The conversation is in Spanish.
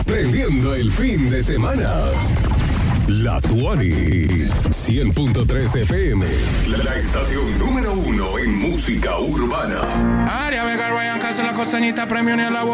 prendiendo el fin de semana. La Tuani, 100.3 FM, la estación número 1 en música urbana. Aria Vega, Ryan Castro, la costeñita, premio ni a la voz.